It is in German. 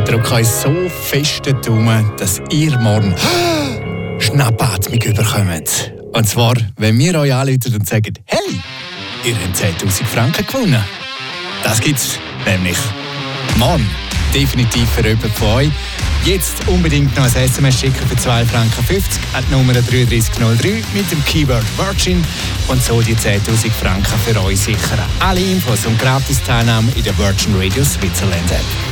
drücke euch so fest die Daumen, dass ihr morgen Schnappatmung bekommt. Und zwar, wenn wir euch anrufen und sagen, hey, ihr habt 10'000 Franken gewonnen. Das gibt's nämlich morgen definitiv für jemanden von euch. Jetzt unbedingt noch ein SMS schicken für 2,50 Franken an die Nummer 3303 mit dem Keyword Virgin und so die 10'000 Franken für euch sichern. Alle Infos und Gratis-Teilnahme in der Virgin Radio Switzerland App.